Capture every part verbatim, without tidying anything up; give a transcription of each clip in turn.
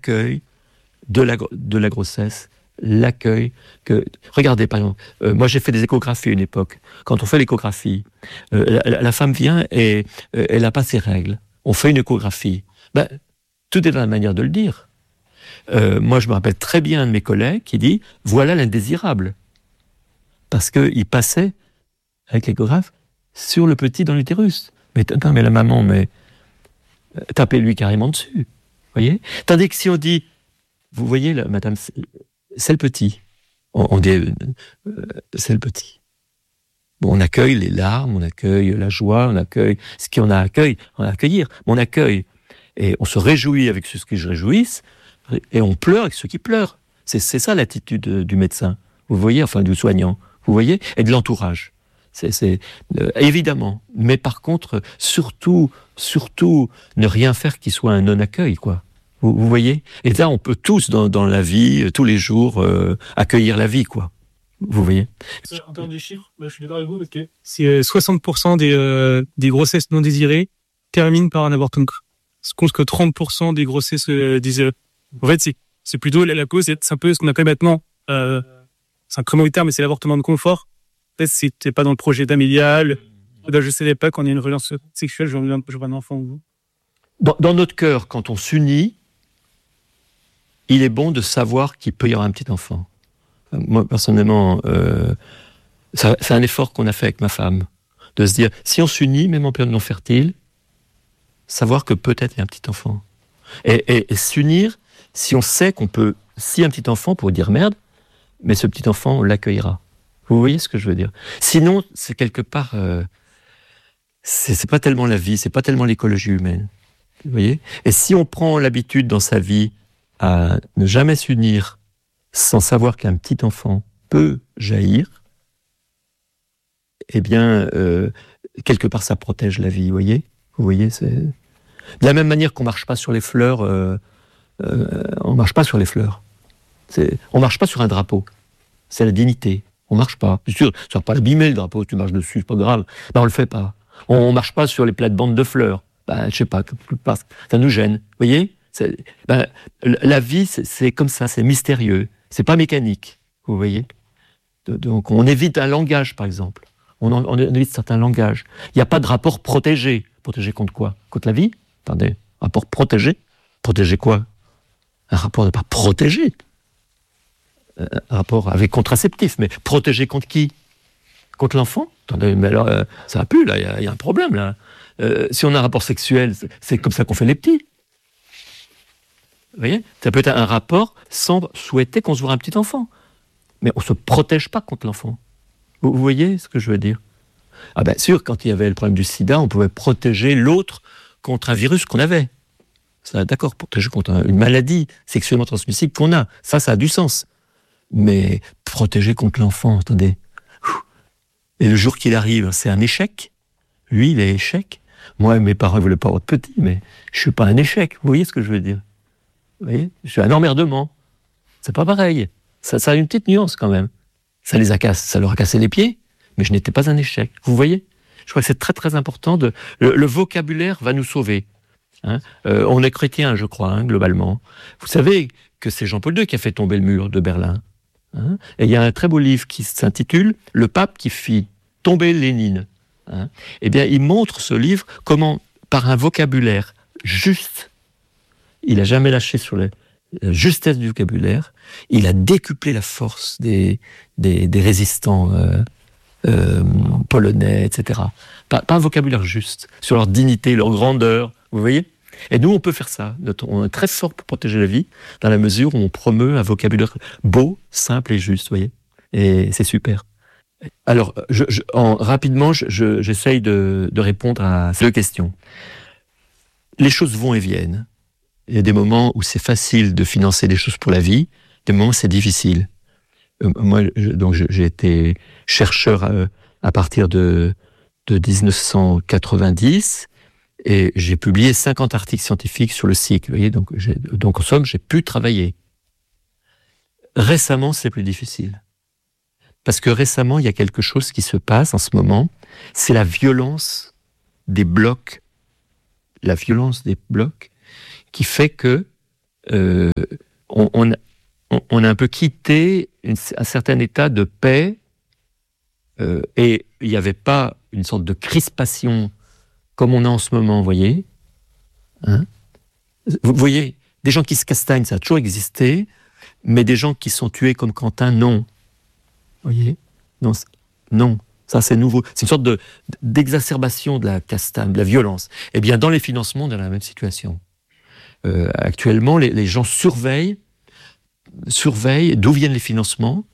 l'accueil de la, de la grossesse, l'accueil que... Regardez, par exemple, euh, moi j'ai fait des échographies à une époque. Quand on fait l'échographie, euh, la, la femme vient et euh, elle n'a pas ses règles. On fait une échographie. Ben, tout est dans la manière de le dire. Euh, moi, je me rappelle très bien un de mes collègues qui dit « Voilà l'indésirable ». Parce qu'il passait, avec l'échographe, sur le petit dans l'utérus. Mais attends, mais la maman, mais tapez-lui carrément dessus. Vous voyez ? Tandis que si on dit « Vous voyez, là, madame, c'est, c'est le petit ». On, on dit euh, « C'est le petit ». Bon, on accueille les larmes, on accueille la joie, on accueille ce qu'on a à accueillir, on a à accueillir, mais on accueille. Et on se réjouit avec ceux qui se réjouissent, et on pleure avec ceux qui pleurent. C'est, c'est ça l'attitude du médecin, vous voyez, enfin du soignant, vous voyez, et de l'entourage. C'est, c'est euh, évidemment, mais par contre, surtout, surtout, ne rien faire qui soit un non-accueil, quoi. Vous, vous voyez. Et là, on peut tous dans, dans la vie, tous les jours, euh, accueillir la vie, quoi. Vous voyez. En termes des chiffres, bah, je suis d'accord avec vous parce que c'est euh, soixante pour cent des, euh, des grossesses non désirées terminent par un avortement. Ce compte que trente pour cent des grossesses euh, désirées. En fait, c'est, c'est plutôt la, la cause, c'est, c'est un peu ce qu'on appelle maintenant, euh, c'est un creux terme, mais c'est l'avortement de confort. En fait, c'était pas dans le projet familial. Là, je savais pas quand il y a une relance sexuelle, je vois, je vois un enfant ou vous. Dans, dans notre cœur, quand on s'unit, il est bon de savoir qu'il peut y avoir un petit enfant. Moi, personnellement, euh, ça, c'est un effort qu'on a fait avec ma femme, de se dire, si on s'unit, même en période non fertile, savoir que peut-être il y a un petit enfant. Et, et, et s'unir, si on sait qu'on peut, si y a un petit enfant, pour dire merde, mais ce petit enfant, on l'accueillera. Vous voyez ce que je veux dire ? Sinon, c'est quelque part, euh, c'est, c'est pas tellement la vie, c'est pas tellement l'écologie humaine. Vous voyez ? Et si on prend l'habitude dans sa vie à ne jamais s'unir sans savoir qu'un petit enfant peut jaillir, eh bien, euh, quelque part, ça protège la vie, vous voyez ? Vous voyez, c'est... De la même manière qu'on ne marche pas sur les fleurs, euh, euh, on ne marche pas sur les fleurs. C'est... On ne marche pas sur un drapeau. C'est la dignité. On ne marche pas. Bien sûr, ça ne va pas l'abîmer, le drapeau, tu marches dessus, c'est pas grave. Ben, on ne le fait pas. On ne marche pas sur les plates-bandes de fleurs. Ben, je sais pas, ça nous gêne. Vous voyez ? C'est... Ben, la vie, c'est, c'est comme ça, c'est mystérieux. C'est pas mécanique, vous voyez. Donc on évite un langage, par exemple. On, en, on évite certains langages. Il n'y a pas de rapport protégé. Protégé contre quoi ? Contre la vie ? Attendez, rapport protégé ? Protégé quoi ? Un rapport n'est pas protégé. Un rapport avec contraceptif, mais protégé contre qui ? Contre l'enfant ? Attendez, mais alors, euh, ça va plus, là, il y, y a un problème, là. Euh, si on a un rapport sexuel, c'est, c'est comme ça qu'on fait les petits. Vous voyez ? Ça peut être un rapport sans souhaiter qu'on se voit un petit enfant. Mais on ne se protège pas contre l'enfant. Vous, vous voyez ce que je veux dire ? Ah bien sûr, quand il y avait le problème du sida, on pouvait protéger l'autre contre un virus qu'on avait. Ça, d'accord, protéger contre une maladie sexuellement transmissible qu'on a. Ça, ça a du sens. Mais protéger contre l'enfant, attendez. Et le jour qu'il arrive, c'est un échec. Lui, il est échec. Moi, mes parents ne voulaient pas avoir de petit, mais je ne suis pas un échec. Vous voyez ce que je veux dire ? Vous voyez ? Je suis un emmerdement. C'est pas pareil. Ça, ça a une petite nuance quand même. Ça les a cassé, ça leur a cassé les pieds, mais je n'étais pas un échec. Vous voyez ? Je crois que c'est très très important. De, le, le vocabulaire va nous sauver. Hein, euh, on est chrétien, je crois, hein, globalement. Vous savez que c'est Jean-Paul deux qui a fait tomber le mur de Berlin. Hein, et il y a un très beau livre qui s'intitule « Le pape qui fit tomber Lénine ». Hein, eh bien, il montre ce livre comment, par un vocabulaire juste, il n'a jamais lâché sur la justesse du vocabulaire, il a décuplé la force des, des, des résistants euh, euh, polonais, et cetera. Par, par un vocabulaire juste, sur leur dignité, leur grandeur, vous voyez ? Et nous, on peut faire ça. Notre, on est très fort pour protéger la vie, dans la mesure où on promeut un vocabulaire beau, simple et juste, vous voyez ? Et c'est super. Alors, je, je, en, rapidement, je, je, j'essaye de, de répondre à ces deux questions. Les choses vont et viennent. Il y a des moments où c'est facile de financer des choses pour la vie, des moments où c'est difficile. Euh, moi, je, donc, je, j'ai été chercheur à, à partir de, de dix-neuf cent quatre-vingt-dix et j'ai publié cinquante articles scientifiques sur le cycle. Vous voyez, donc, j'ai, donc, en somme, j'ai pu travailler. Récemment, c'est plus difficile. Parce que récemment, il y a quelque chose qui se passe en ce moment, c'est la violence des blocs, la violence des blocs, qui fait que euh, on, on, on a un peu quitté une, un certain état de paix euh, et il n'y avait pas une sorte de crispation comme on a en ce moment, vous voyez, hein? Vous voyez, des gens qui se castagnent, ça a toujours existé, mais des gens qui sont tués comme Quentin, non. Vous voyez, non, non, ça c'est nouveau. C'est une sorte de, d'exacerbation de la castagne, de la violence. Eh bien, dans les financements, on est dans la même situation. Euh, actuellement, les, les gens surveillent, surveillent d'où viennent les financements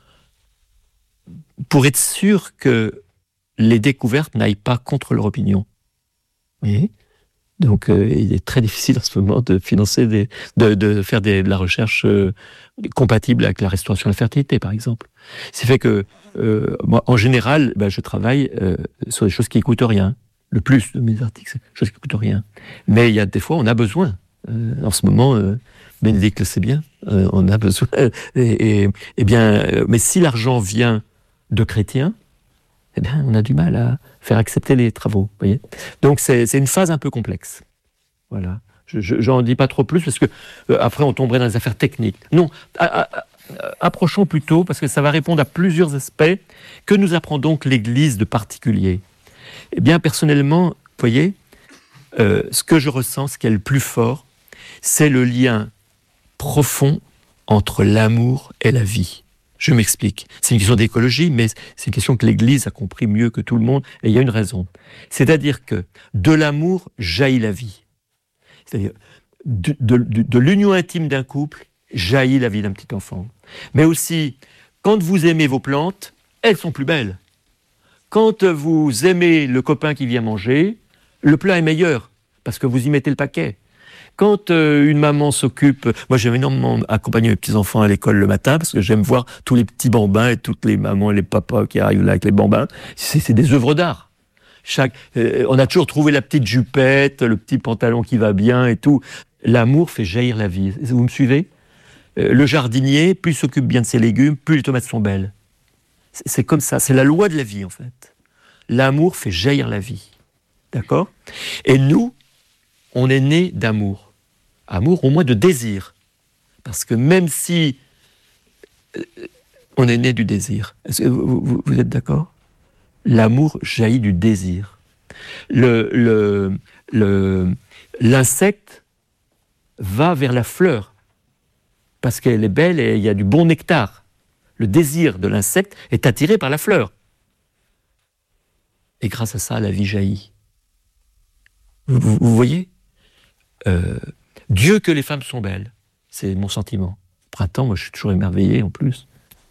pour être sûr que les découvertes n'aillent pas contre leur opinion. Vous voyez ? Donc, euh, il est très difficile en ce moment de financer, des, de, de faire des, de la recherche euh, compatible avec la restauration de la fertilité, par exemple. C'est fait que, euh, moi, en général, ben, je travaille euh, sur des choses qui ne coûtent rien. Le plus de mes articles, c'est des choses qui ne coûtent rien. Mais il y a des fois, on a besoin. Euh, en ce moment, euh, Bénédicte le sait bien, euh, on a besoin. Et, et, et bien, euh, mais si l'argent vient de chrétiens, eh bien, on a du mal à faire accepter les travaux. Voyez. Donc, c'est, c'est une phase un peu complexe. Voilà. Je, je, j'en dis pas trop plus parce que euh, après, on tomberait dans les affaires techniques. Non, à, à, à, approchons plutôt, parce que ça va répondre à plusieurs aspects. Que nous apprend donc l'Église de particulier ? Eh bien, personnellement, vous voyez, euh, ce que je ressens, ce qui est le plus fort, c'est le lien profond entre l'amour et la vie. Je m'explique. C'est une question d'écologie, mais c'est une question que l'Église a compris mieux que tout le monde, et il y a une raison. C'est-à-dire que de l'amour jaillit la vie. C'est-à-dire de, de, de, de l'union intime d'un couple jaillit la vie d'un petit enfant. Mais aussi, quand vous aimez vos plantes, elles sont plus belles. Quand vous aimez le copain qui vient manger, le plat est meilleur, parce que vous y mettez le paquet. Quand euh, une maman s'occupe... Moi, j'aime énormément accompagner mes petits-enfants à l'école le matin, parce que j'aime voir tous les petits bambins et toutes les mamans et les papas qui arrivent là avec les bambins. C'est, c'est des œuvres d'art. Chaque, euh, on a toujours trouvé la petite jupette, le petit pantalon qui va bien et tout. L'amour fait jaillir la vie. Vous me suivez ? euh, Le jardinier, plus il s'occupe bien de ses légumes, plus les tomates sont belles. C'est, c'est comme ça. C'est la loi de la vie, en fait. L'amour fait jaillir la vie. D'accord ? Et nous, on est né d'amour. Amour, au moins de désir. Parce que même si euh, on est né du désir, est-ce que vous, vous, vous êtes d'accord ? L'amour jaillit du désir. Le, le, le, l'insecte va vers la fleur parce qu'elle est belle et il y a du bon nectar. Le désir de l'insecte est attiré par la fleur. Et grâce à ça, la vie jaillit. Vous, vous, vous voyez ? Euh, Dieu que les femmes sont belles, c'est mon sentiment. Printemps, moi je suis toujours émerveillé en plus.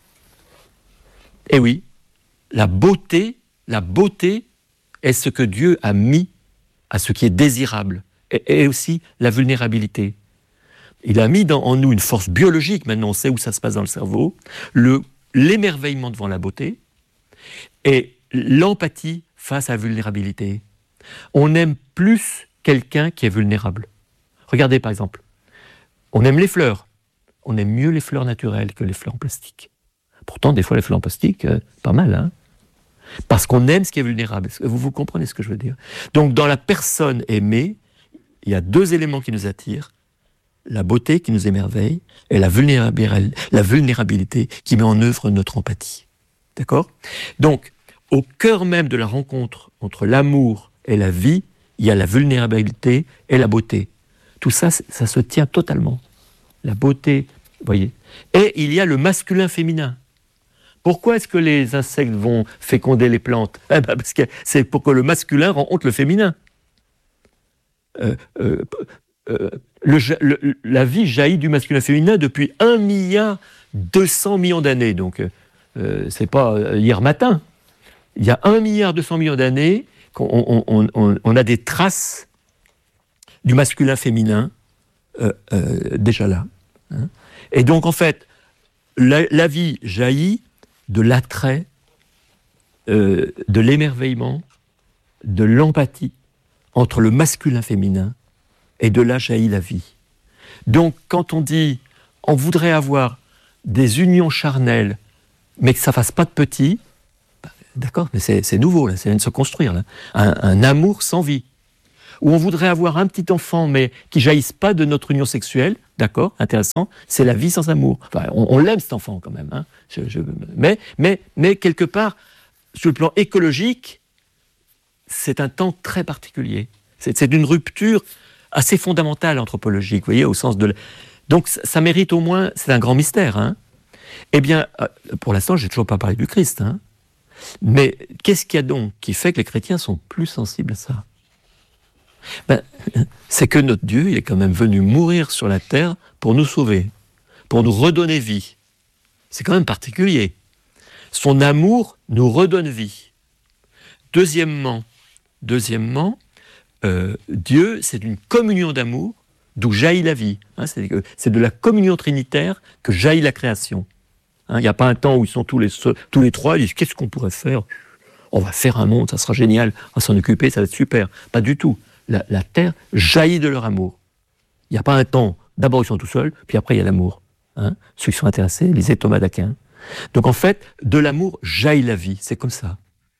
Et oui, la beauté, la beauté est ce que Dieu a mis à ce qui est désirable, et, et aussi la vulnérabilité. Il a mis dans, en nous une force biologique, maintenant on sait où ça se passe dans le cerveau, le, l'émerveillement devant la beauté, et l'empathie face à la vulnérabilité. On aime plus quelqu'un qui est vulnérable. Regardez par exemple, on aime les fleurs, on aime mieux les fleurs naturelles que les fleurs en plastique. Pourtant, des fois, les fleurs en plastique, euh, pas mal, hein ? Parce qu'on aime ce qui est vulnérable. Vous, vous comprenez ce que je veux dire ? Donc, dans la personne aimée, il y a deux éléments qui nous attirent. La beauté qui nous émerveille et la vulnérabilité, la vulnérabilité qui met en œuvre notre empathie. D'accord ? Donc, au cœur même de la rencontre entre l'amour et la vie, il y a la vulnérabilité et la beauté. Tout ça, ça se tient totalement. La beauté, vous voyez. Et il y a le masculin-féminin. Pourquoi est-ce que les insectes vont féconder les plantes ? Eh ben parce que c'est pour que le masculin rencontre le féminin. Euh, euh, euh, le, le, la vie jaillit du masculin-féminin depuis un milliard deux cents millions d'années. Donc, euh, c'est pas hier matin. Il y a un milliard deux cents millions d'années qu'on on, on, on a des traces du masculin-féminin euh, euh, déjà là. Hein. Et donc, en fait, la, la vie jaillit de l'attrait, euh, de l'émerveillement, de l'empathie entre le masculin-féminin, et de là jaillit la vie. Donc, quand on dit, on voudrait avoir des unions charnelles, mais que ça ne fasse pas de petits, bah, d'accord, mais c'est, c'est nouveau, là, ça vient de se construire, là. Un, un amour sans vie. où on voudrait avoir un petit enfant, mais qui jaillisse pas de notre union sexuelle, d'accord, intéressant, c'est la vie sans amour. Enfin, on, on l'aime cet enfant quand même, hein. Je, je, mais, mais, mais quelque part, sur le plan écologique, c'est un temps très particulier. C'est, c'est une rupture assez fondamentale anthropologique, vous voyez, au sens de... La... Donc ça, ça mérite au moins, c'est un grand mystère, hein. Eh bien, pour l'instant, j'ai toujours pas parlé du Christ, hein. Mais qu'est-ce qu'il y a donc qui fait que les chrétiens sont plus sensibles à ça ? Ben, c'est que notre Dieu, il est quand même venu mourir sur la terre pour nous sauver, pour nous redonner vie. C'est quand même particulier. Son amour nous redonne vie. Deuxièmement, deuxièmement euh, Dieu, c'est une communion d'amour d'où jaillit la vie. Hein, c'est, c'est de la communion trinitaire que jaillit la création. Il hein, n'y a pas un temps où ils sont tous les, tous les trois, ils disent « Qu'est-ce qu'on pourrait faire ? On va faire un monde, ça sera génial, on va s'en occuper, ça va être super. » Pas du tout. La, la terre jaillit de leur amour. Il n'y a pas un temps, d'abord ils sont tout seuls, puis après il y a l'amour. Hein, ceux qui sont intéressés, lisez Thomas d'Aquin. Donc en fait, de l'amour jaillit la vie, c'est comme ça.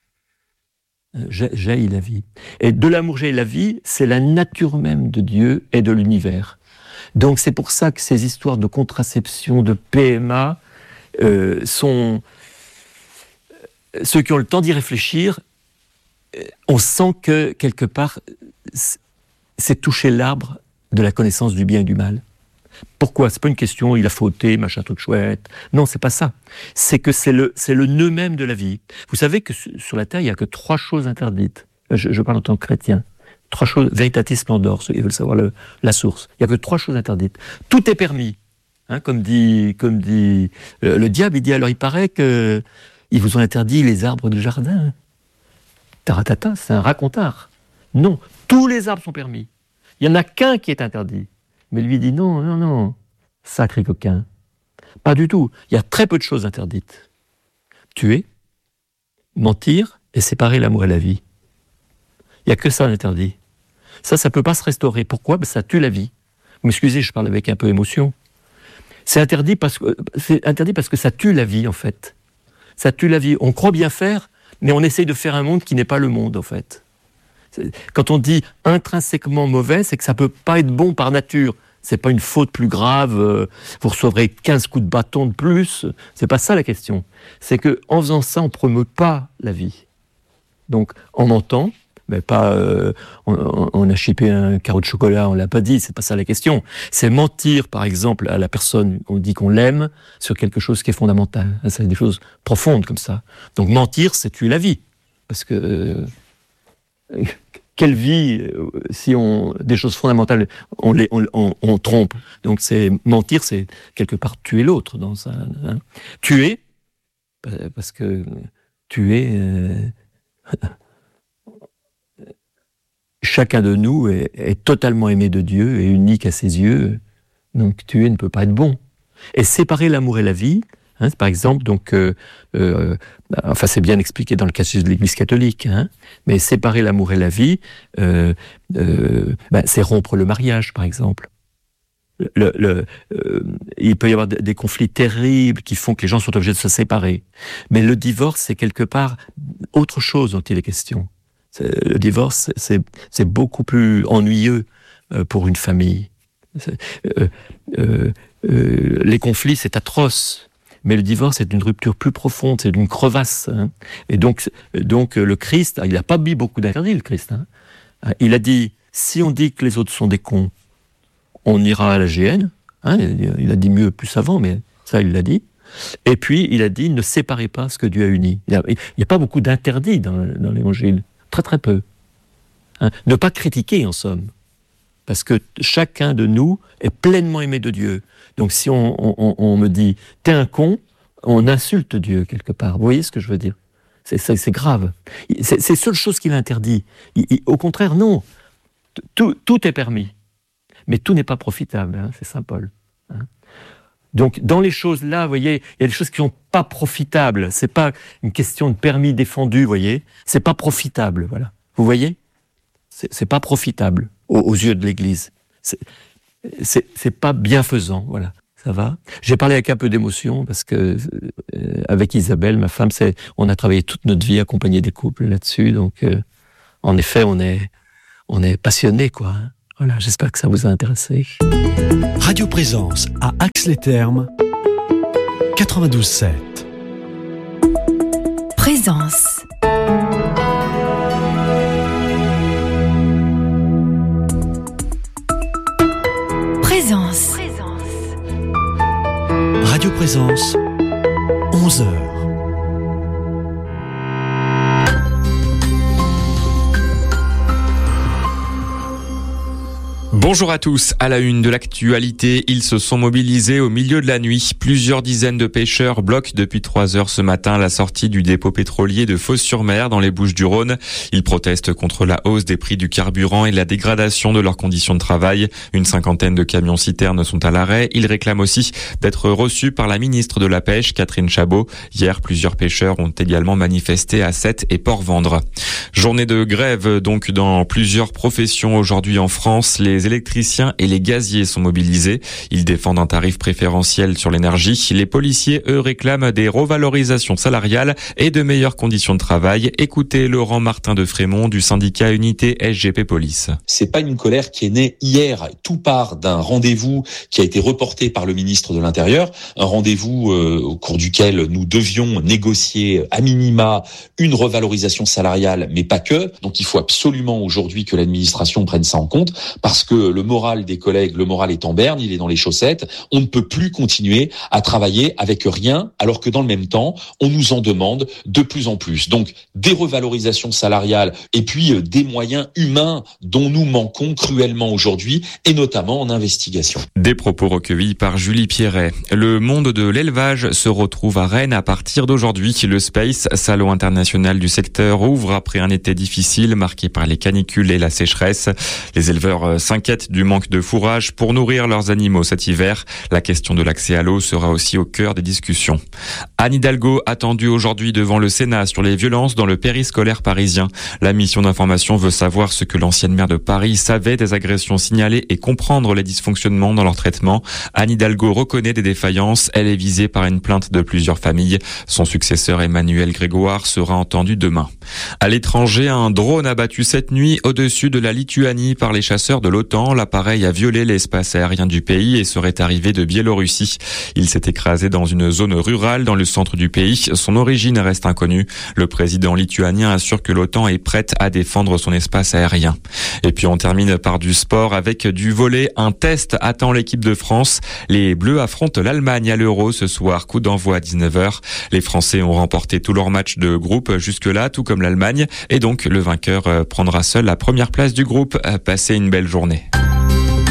Jaillit la vie. Et de l'amour jaillit la vie, c'est la nature même de Dieu et de l'univers. Donc c'est pour ça que ces histoires de contraception, de P M A, euh, sont... Ceux qui ont le temps d'y réfléchir, on sent que, quelque part, c'est toucher l'arbre de la connaissance du bien et du mal. Pourquoi ? C'est pas une question, il a fauté, machin, truc chouette. Non, c'est pas ça. C'est que c'est le, c'est le nœud même de la vie. Vous savez que sur la Terre, il n'y a que trois choses interdites. Je, je parle en tant que chrétien. Trois choses, veritatis splendor, ceux qui veulent savoir le, la source. Il n'y a que trois choses interdites. Tout est permis. Hein, comme dit, comme dit euh, le diable, il dit, alors il paraît que ils vous ont interdit les arbres du jardin. Taratata, c'est un racontard. Non, tous les arbres sont permis. Il n'y en a qu'un qui est interdit. Mais lui dit non, non, non, sacré coquin. Pas du tout. Il y a très peu de choses interdites. Tuer, mentir et séparer l'amour et la vie. Il n'y a que ça d'interdit. Ça, ça ne peut pas se restaurer. Pourquoi ? Ben, ça tue la vie. Vous m'excusez, je parle avec un peu d'émotion. C'est interdit parce que, c'est interdit parce que ça tue la vie, en fait. Ça tue la vie. On croit bien faire, mais on essaye de faire un monde qui n'est pas le monde, en fait. Quand on dit intrinsèquement mauvais, c'est que ça ne peut pas être bon par nature. C'est pas une faute plus grave, euh, vous recevrez quinze coups de bâton de plus. C'est pas ça la question. C'est qu'en faisant ça, on ne promeut pas la vie. Donc, en mentant, mais pas, euh, on, on a chippé un carreau de chocolat, on l'a pas dit, c'est pas ça la question. C'est mentir, par exemple, à la personne, on dit qu'on l'aime, sur quelque chose qui est fondamental. C'est des choses profondes comme ça. Donc, mentir, c'est tuer la vie. Parce que... Euh, quelle vie, si on des choses fondamentales, on les on, on, on trompe. Donc c'est mentir, c'est quelque part tuer l'autre dans ça. Hein. Tuer, parce que tuer, euh, chacun de nous est, est totalement aimé de Dieu et unique à ses yeux. Donc tuer ne peut pas être bon. Et séparer l'amour et la vie. Hein, par exemple, donc, euh, euh, enfin, c'est bien expliqué dans le catéchisme de l'Église catholique, hein, mais séparer l'amour et la vie, euh, euh, ben, c'est rompre le mariage, par exemple. Le, le, euh, il peut y avoir des conflits terribles qui font que les gens sont obligés de se séparer. Mais le divorce, c'est quelque part autre chose dont il est question. C'est, le divorce, c'est, c'est beaucoup plus ennuyeux euh, pour une famille. Euh, euh, euh, les conflits, c'est atroce. Mais le divorce est une rupture plus profonde, c'est une crevasse. Hein. Et donc, donc, le Christ, il n'a pas mis beaucoup d'interdits, le Christ. Hein. Il a dit, si on dit que les autres sont des cons, on ira à la G N. Hein. Il a dit mieux plus avant, mais ça, il l'a dit. Et puis, il a dit, ne séparez pas ce que Dieu a uni. Il n'y a, a pas beaucoup d'interdits dans, dans l'Évangile. Très, très peu. Hein. Ne pas critiquer, en somme. Parce que chacun de nous est pleinement aimé de Dieu. Donc si on, on, on me dit « t'es un con », on insulte Dieu quelque part. Vous voyez ce que je veux dire ? C'est, c'est, c'est grave. C'est, c'est la seule chose qu'il interdit. Il, il, au contraire, non. Tout, tout est permis. Mais tout n'est pas profitable. Hein, c'est Saint Paul. Hein. Donc dans les choses là, vous voyez, il y a des choses qui ne sont pas profitables. C'est pas une question de permis défendu, vous voyez. C'est pas profitable, voilà. Vous voyez ? C'est, c'est pas profitable aux, aux yeux de l'Église. C'est, c'est, c'est pas bienfaisant, voilà. Ça va. J'ai parlé avec un peu d'émotion parce que euh, avec Isabelle, ma femme, c'est, on a travaillé toute notre vie à accompagner des couples là-dessus. Donc, euh, en effet, on est, on est passionné, quoi. Voilà, j'espère que ça vous a intéressé. Radio Présence à Ax-les-Thermes, quatre-vingt-douze sept. Présence. Présence. Radio Présence, onze heures. Bonjour à tous. À la une de l'actualité, ils se sont mobilisés au milieu de la nuit. Plusieurs dizaines de pêcheurs bloquent depuis trois heures ce matin la sortie du dépôt pétrolier de Fos-sur-Mer dans les Bouches-du-Rhône. Ils protestent contre la hausse des prix du carburant et la dégradation de leurs conditions de travail. Une cinquantaine de camions-citernes sont à l'arrêt. Ils réclament aussi d'être reçus par la ministre de la Pêche, Catherine Chabot. Hier, plusieurs pêcheurs ont également manifesté à Sète et Port-Vendre. Journée de grève donc dans plusieurs professions aujourd'hui en France. Les électriciens et les gaziers sont mobilisés. Ils défendent un tarif préférentiel sur l'énergie. Les policiers, eux, réclament des revalorisations salariales et de meilleures conditions de travail. Écoutez Laurent Martin de Frémont du syndicat Unité S G P Police. C'est pas une colère qui est née hier. Tout part d'un rendez-vous qui a été reporté par le ministre de l'Intérieur. Un rendez-vous euh, au cours duquel nous devions négocier à minima une revalorisation salariale, mais pas que. Donc il faut absolument aujourd'hui que l'administration prenne ça en compte parce que le moral des collègues, le moral est en berne, il est dans les chaussettes. On ne peut plus continuer à travailler avec rien, alors que dans le même temps, on nous en demande de plus en plus. Donc, des revalorisations salariales et puis des moyens humains dont nous manquons cruellement aujourd'hui, et notamment en investigation. Des propos recueillis par Julie Pierret. Le monde de l'élevage se retrouve à Rennes à partir d'aujourd'hui. Le Space, salon international du secteur, ouvre après un été difficile marqué par les canicules et la sécheresse. Les éleveurs s'inquiètent du manque de fourrage pour nourrir leurs animaux cet hiver. La question de l'accès à l'eau sera aussi au cœur des discussions. Anne Hidalgo attendue aujourd'hui devant le Sénat sur les violences dans le périscolaire parisien. La mission d'information veut savoir ce que l'ancienne maire de Paris savait des agressions signalées et comprendre les dysfonctionnements dans leur traitement. Anne Hidalgo reconnaît des défaillances. Elle est visée par une plainte de plusieurs familles. Son successeur Emmanuel Grégoire sera entendu demain. À l'étranger, un drone abattu cette nuit au-dessus de la Lituanie par les chasseurs de l'OTAN. L'appareil a violé l'espace aérien du pays et serait arrivé de Biélorussie. Il s'est écrasé dans une zone rurale dans le centre du pays. Son origine reste inconnue. Le président lituanien assure que l'OTAN est prête à défendre son espace aérien. Et puis on termine par du sport avec du volley. Un test attend l'équipe de France. Les Bleus affrontent l'Allemagne à l'Euro ce soir. Coup d'envoi à dix-neuf heures. Les Français ont remporté tous leurs matchs de groupe jusque-là, tout comme l'Allemagne. Et donc le vainqueur prendra seul la première place du groupe. Passez une belle journée.